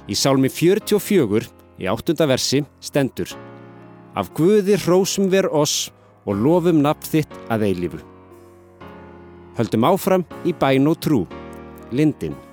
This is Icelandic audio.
Í sálmi 44 í 8. versi stendur: Af Guði hrósum ver oss og lofum nafn þitt að eilífu. Höldum áfram í bæn og trú. Lindin.